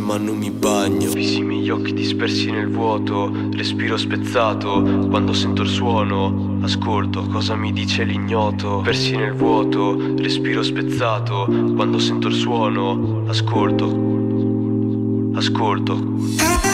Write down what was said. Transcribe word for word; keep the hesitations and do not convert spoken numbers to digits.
ma non mi bagno. Fissi i miei occhi dispersi nel vuoto, respiro spezzato quando sento il suono. Ascolto cosa mi dice l'ignoto. Persi nel vuoto, respiro spezzato quando sento il suono. Ascolto, ascolto.